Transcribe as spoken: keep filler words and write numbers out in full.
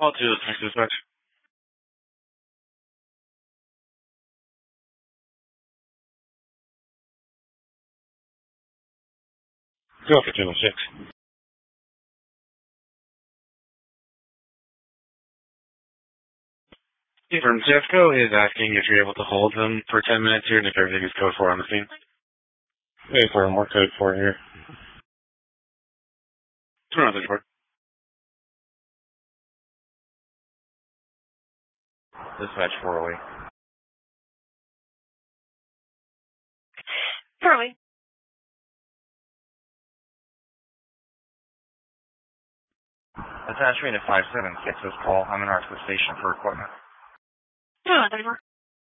All two, thanks to dispatch. Go for two oh six. From Jeffco is asking if you're able to hold them for ten minutes here and if everything is code four on the scene. Wait for more code four here. Turn on the report. Dispatch four oh eight. Charlie. Attach me to five seven six this call. I'm in our station for equipment. Yeah, Denver.